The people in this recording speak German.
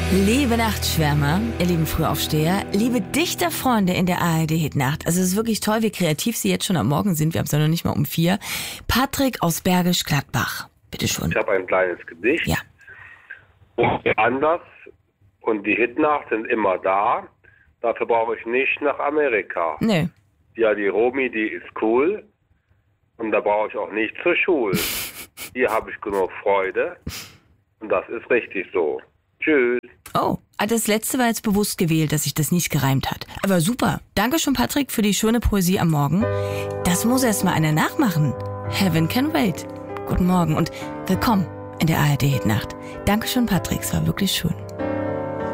Liebe Nachtschwärmer, ihr lieben Frühaufsteher, liebe Dichterfreunde in der ARD-Hitnacht. Also es ist wirklich toll, wie kreativ Sie jetzt schon am Morgen sind. Wir haben es ja noch nicht mal um 4. Patrick aus Bergisch Gladbach. Bitte schon. Ich habe ein kleines Gedicht. Ja. Und anders und die Hitnacht sind immer da. Dafür brauche ich nicht nach Amerika. Nö. Ja, die Romy, die ist cool. Und da brauche ich auch nicht zur Schule. Hier habe ich genug Freude. Und das ist richtig so. Tschüss. Oh, das letzte war jetzt bewusst gewählt, dass sich das nicht gereimt hat. Aber super. Dankeschön, Patrick, für die schöne Poesie am Morgen. Das muss erst mal einer nachmachen. Heaven can wait. Guten Morgen und willkommen in der ARD-Hitnacht. Dankeschön, Patrick. Es war wirklich schön.